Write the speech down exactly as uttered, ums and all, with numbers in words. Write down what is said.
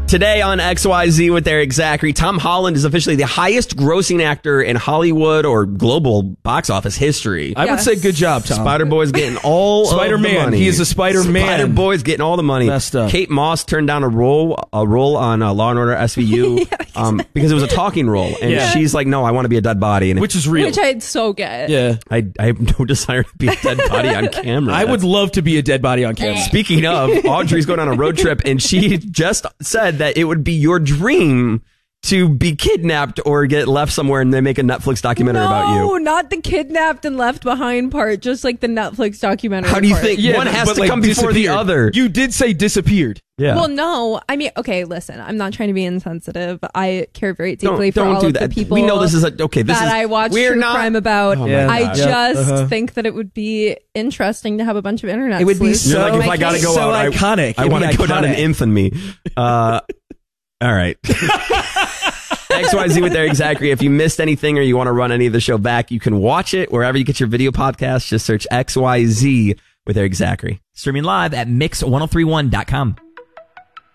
Today on X Y Z with Eric Zachary, Tom Holland is officially the highest grossing actor in Hollywood or global box office history. I Yes. would say good job, Tom. Spider-Boy's getting all Spider-Man. of the money. He is a Spider-Man. Spider-Boy's getting all the money. Messed up. Kate Moss turned down a role a role on uh, Law and Order S V U um, because it was a talking role. And Yeah. she's like, no, I want to be a dead body. And Which is real. Which I'd so get. yeah. I, I have no desire to be a dead body on camera. I would love to be a dead body on camera. Speaking of, Audrey's going on a road trip, and she just said that it would be your dream to be kidnapped or get left somewhere and they make a Netflix documentary no, about you. not the kidnapped and left behind part, just like the Netflix documentary How do you part. think Yeah, one has but, to like, come before the disappeared. other? You did say disappeared. Yeah. Well, no. I mean, okay, listen, I'm not trying to be insensitive. I care very deeply don't for don't all do of that. the people We know this is a okay. This that is I watch we're true not, crime about. Oh my Yeah. I God. just Uh-huh. think that it would be interesting to have a bunch of internet. It would be sleuths so- You're like, if my I gotta case. go so out, I- iconic. I, It'd want be to go down in iconic. infamy. Uh, all right. X Y Z with Eric Zachary. If you missed anything or you want to run any of the show back, you can watch it wherever you get your video podcast. Just search X Y Z with Eric Zachary. Streaming live at mix ten thirty-one dot com.